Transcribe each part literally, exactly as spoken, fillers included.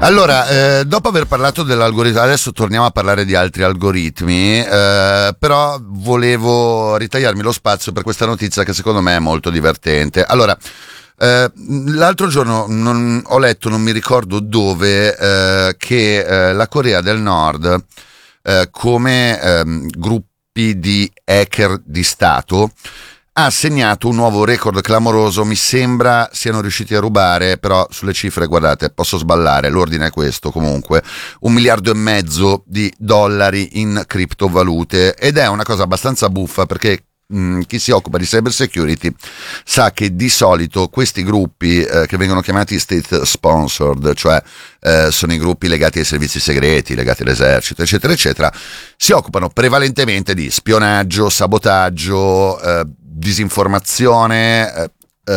Allora, eh, dopo aver parlato dell'algoritmo, adesso torniamo a parlare di altri algoritmi, eh, però volevo ritagliarmi lo spazio per questa notizia che secondo me è molto divertente. Allora, eh, l'altro giorno non, ho letto, non mi ricordo dove, eh, che eh, la Corea del Nord, eh, come ehm, gruppi di hacker di Stato, ha segnato un nuovo record clamoroso. Mi sembra siano riusciti a rubare, però sulle cifre, guardate, posso sballare, l'ordine è questo comunque, un miliardo e mezzo di dollari in criptovalute, ed è una cosa abbastanza buffa perché mh, chi si occupa di cyber security sa che di solito questi gruppi eh, che vengono chiamati state sponsored, cioè eh, sono i gruppi legati ai servizi segreti, legati all'esercito, eccetera eccetera, si occupano prevalentemente di spionaggio, sabotaggio, eh, disinformazione, eh,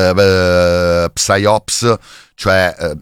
eh, psyops, cioè eh,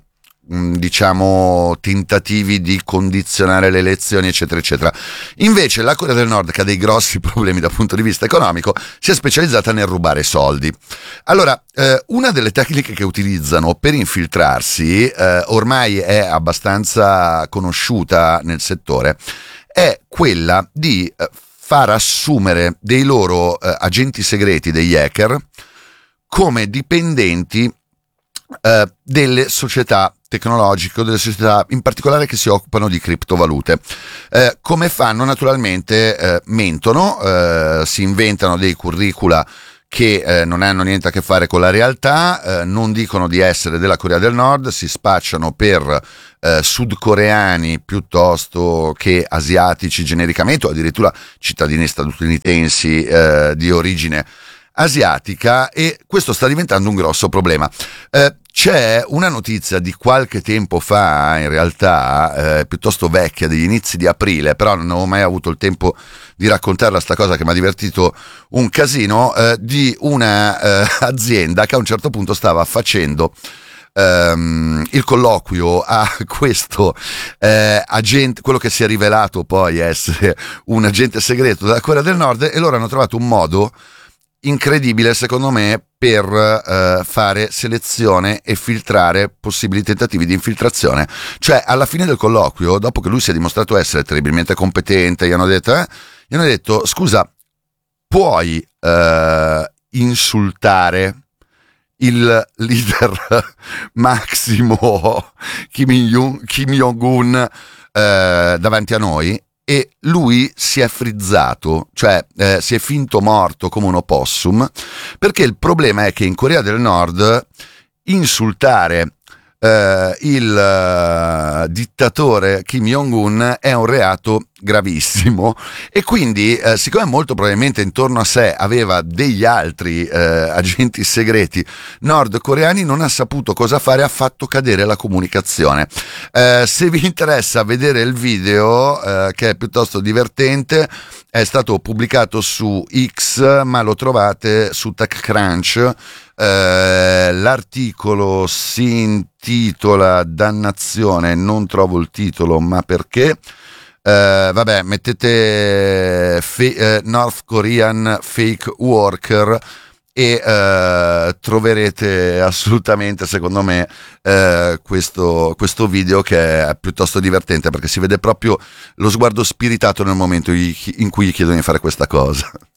diciamo tentativi di condizionare le elezioni, eccetera eccetera. Invece la Corea del Nord, che ha dei grossi problemi dal punto di vista economico, si è specializzata nel rubare soldi. Allora, eh, una delle tecniche che utilizzano per infiltrarsi, eh, ormai è abbastanza conosciuta nel settore, è quella di eh, far assumere dei loro eh, agenti segreti, degli hacker, come dipendenti eh, delle società tecnologiche o delle società in particolare che si occupano di criptovalute. Eh, come fanno? Naturalmente eh, mentono, eh, si inventano dei curricula che eh, non hanno niente a che fare con la realtà, eh, non dicono di essere della Corea del Nord, si spacciano per eh, sudcoreani piuttosto che asiatici genericamente, o addirittura cittadini statunitensi eh, di origine asiatica, e questo sta diventando un grosso problema. Eh, c'è una notizia di qualche tempo fa, in realtà eh, piuttosto vecchia, degli inizi di aprile, però non ho mai avuto il tempo di raccontarla sta cosa che mi ha divertito un casino, eh, di una eh, azienda che a un certo punto stava facendo Um, il colloquio a questo eh, agente, quello che si è rivelato poi essere un agente segreto della Corea del Nord, e loro hanno trovato un modo incredibile, secondo me, per uh, fare selezione e filtrare possibili tentativi di infiltrazione. Cioè, alla fine del colloquio, dopo che lui si è dimostrato essere terribilmente competente, gli hanno detto, eh, gli hanno detto scusa, puoi uh, insultare il leader massimo Kim Jong- Kim Jong-un uh, davanti a noi? E lui si è frizzato, cioè eh, si è finto morto come un opossum, perché il problema è che in Corea del Nord insultare eh, il uh, dittatore Kim Jong-un è un reato gravissimo, e quindi eh, siccome molto probabilmente intorno a sé aveva degli altri eh, agenti segreti nordcoreani, non ha saputo cosa fare, ha fatto cadere la comunicazione. Eh, se vi interessa vedere il video, eh, che è piuttosto divertente, è stato pubblicato su X, ma lo trovate su TechCrunch. Eh, l'articolo si intitola Dannazione, non trovo il titolo, ma perché? Uh, vabbè, mettete fe- uh, North Korean fake worker e uh, troverete assolutamente, secondo me, uh, questo, questo video, che è piuttosto divertente perché si vede proprio lo sguardo spiritato nel momento in cui gli chiedono di fare questa cosa.